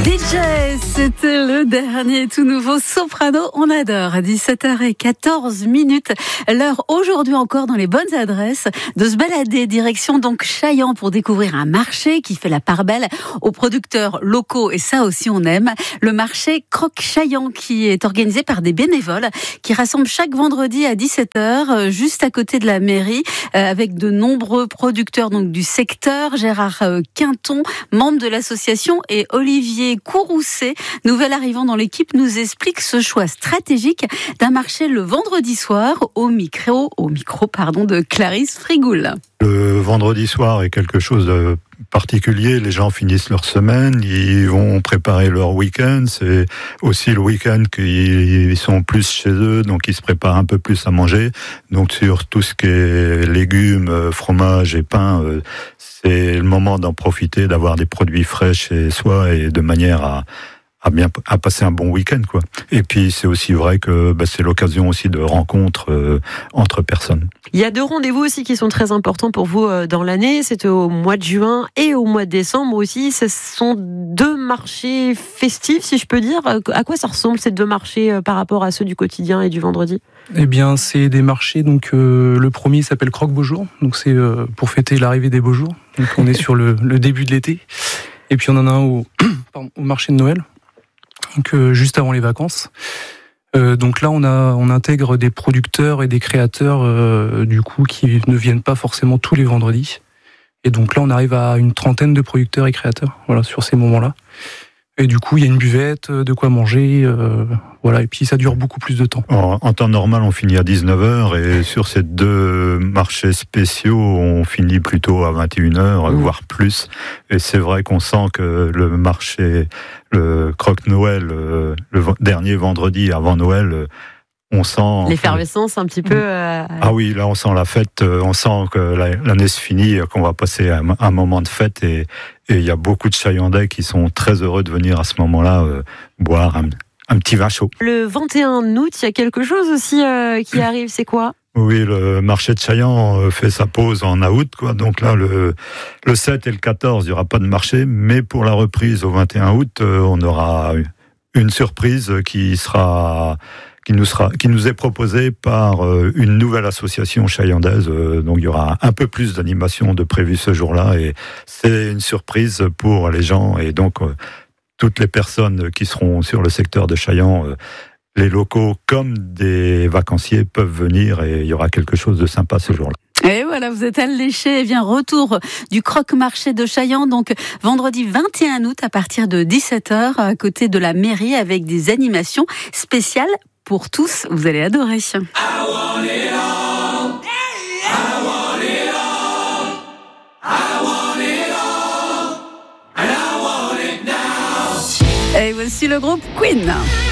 DJ, c'était le dernier tout nouveau Soprano, on adore. 17h14, l'heure aujourd'hui encore dans les bonnes adresses de se balader direction donc Chaillan pour découvrir un marché qui fait la part belle aux producteurs locaux et ça aussi on aime. Le marché Croque Chaillan qui est organisé par des bénévoles qui rassemblent chaque vendredi à 17h juste à côté de la mairie avec de nombreux producteurs donc du secteur. Gérard Quinton, membre de l'association, et Olivier Courroucet, nouvel arrivant dans l'équipe, nous explique ce choix stratégique d'un marché le vendredi soir au micro de Clarisse Frigoul. Le vendredi soir est quelque chose de particulier. Les gens finissent leur semaine, ils vont préparer leur week-end. C'est aussi le week-end qu'ils sont plus chez eux, donc ils se préparent un peu plus à manger. Donc sur tout ce qui est légumes, fromage et pain, c'est le moment d'en profiter, d'avoir des produits frais chez soi et de manière à passer un bon week-end, quoi. Et puis c'est aussi vrai que c'est l'occasion aussi de rencontres entre personnes. Il y a 2 rendez-vous aussi qui sont très importants pour vous dans l'année. C'est au mois de juin et au mois de décembre aussi. Ce sont 2 marchés festifs, si je peux dire. À quoi ça ressemble ces 2 marchés par rapport à ceux du quotidien et du vendredi ? Eh bien, c'est des marchés. Donc, le premier s'appelle Croque Beaux Jours. Donc, c'est pour fêter l'arrivée des beaux jours. Donc, on est sur le début de l'été. Et puis, on en a un au marché de Noël. Donc, juste avant les vacances. Donc là, on intègre des producteurs et des créateurs du coup qui ne viennent pas forcément tous les vendredis. Et donc là, on arrive à une 30aine de producteurs et créateurs, voilà, sur ces moments-là. Et du coup, il y a une buvette, de quoi manger, voilà. Et puis ça dure beaucoup plus de temps. En temps normal, on finit à 19h et sur ces 2 marchés spéciaux, on finit plutôt à 21h, voire plus. Et c'est vrai qu'on sent que le marché, le Croque Noël, le dernier vendredi avant Noël, on sent l'effervescence un petit peu. Ah oui, là on sent la fête, on sent que l'année se finit, qu'on va passer un moment de fête et il y a beaucoup de Chaillandais qui sont très heureux de venir à ce moment-là boire un petit vin chaud. Le 21 août, il y a quelque chose aussi qui arrive, c'est quoi ? Oui, le marché de Chaillan fait sa pause en août, quoi. Donc là, le 7 et le 14, il n'y aura pas de marché, mais pour la reprise au 21 août, on aura une surprise qui nous est proposée par une nouvelle association chaillandaise. Donc il y aura un peu plus d'animation de prévu ce jour-là et c'est une surprise pour les gens et donc toutes les personnes qui seront sur le secteur de Chaillan, les locaux comme des vacanciers peuvent venir et il y aura quelque chose de sympa ce jour-là. Et voilà, vous êtes alléchés. Retour du croque-marché de Chaillan, donc vendredi 21 août à partir de 17h à côté de la mairie avec des animations spéciales pour tous. Vous allez adorer. Et voici le groupe Queen.